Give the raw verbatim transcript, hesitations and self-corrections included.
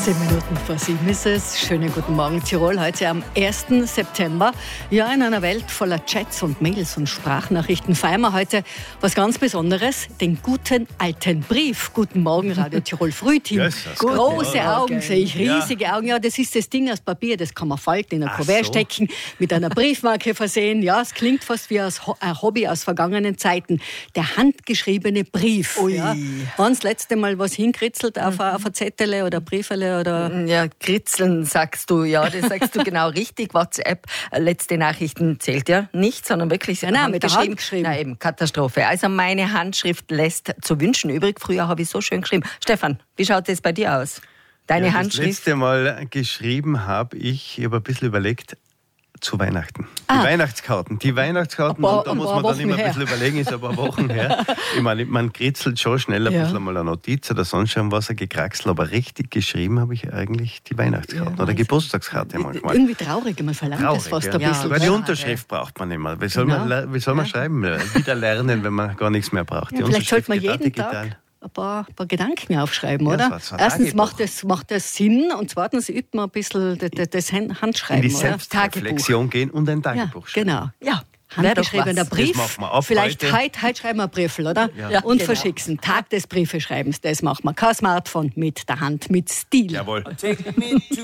Zehn Minuten vor sieben ist es. Schönen guten Morgen, Tirol. Heute am ersten September. Ja, in einer Welt voller Chats und Mails und Sprachnachrichten feiern wir heute was ganz Besonderes. Den guten alten Brief. Guten Morgen, Radio Tirol Frühteam. Yes, Große Morgen. Augen sehe ich, riesige Ja. Augen. Ja, das ist das Ding aus Papier. Das kann man falten, in ein Ach Kuvert so. stecken, mit einer Briefmarke versehen. Ja, es klingt fast wie ein Hobby aus vergangenen Zeiten. Der handgeschriebene Brief. Ui. Ja. Wann das letzte Mal was hinkritzelt auf, ein- auf ein Zettel oder Briefele oder... Ja, kritzeln sagst du, ja, das sagst du genau richtig. WhatsApp, äh, letzte Nachrichten zählt ja nicht, sondern wirklich Ja, nein, mit der Hand geschrieben. Nein, eben, Katastrophe. Also meine Handschrift lässt zu wünschen übrig. Früher habe ich so schön geschrieben. Stefan, wie schaut es bei dir aus? Deine ja, das Handschrift? letzte Mal geschrieben habe ich, ich habe ein bisschen überlegt, zu Weihnachten. Ah. Die Weihnachtskarten. Die Weihnachtskarten, Ein paar- und da ein muss paar man dann Wochen immer ein her. bisschen überlegen, ist aber ein paar Wochen her. Ich meine, man kritzelt schon schnell ein Ja. bisschen mal eine Notiz oder sonst schon was, ein gekraxelt, aber richtig geschrieben habe ich eigentlich die Weihnachtskarten Ja, oder Wahnsinn. Geburtstagskarte manchmal. Irgendwie traurig, man verlangt das Traurig, fast ja. ein Ja, bisschen. Weil die schade. Unterschrift braucht man nicht mehr. Wie soll Genau. man, le- wie soll man schreiben? Wieder lernen, wenn man gar nichts mehr braucht. Die Ja, vielleicht sollte man Unterschrift jeden geht auch digital. Tag ein paar, paar Gedanken aufschreiben, Ja, oder? so ein Erstens Tagebuch. macht das, macht das Sinn und zweitens übt man ein bisschen das, das- das Hand- In Handschreiben, die oder? Selbstreflexion gehen und ein Ja, Tagebuch schreiben. genau. Ja, wär doch Handgeschriebener was. Brief. Das machen wir ab Vielleicht heute. heute, heute schreiben wir einen Briefel, oder? Ja. Und genau. verschicken. Tag des Briefeschreibens, das machen wir. Kein Smartphone, mit der Hand, mit Stil. Jawohl. Take me to